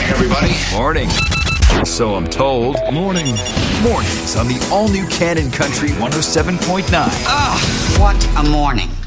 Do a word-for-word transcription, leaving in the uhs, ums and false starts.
everybody. Morning. So I'm told. Morning. Mornings on the all-new Cannon Country one oh seven point nine. Ah, what a morning.